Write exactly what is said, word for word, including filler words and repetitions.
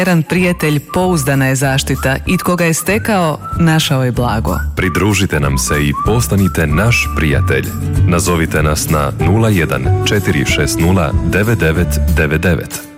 Vjeran prijatelj pouzdana je zaštita i tko ga je stekao, našao je blago. Pridružite nam se i postanite naš prijatelj. Nazovite nas na nula jedan četiri šest nula devet devet devet devet.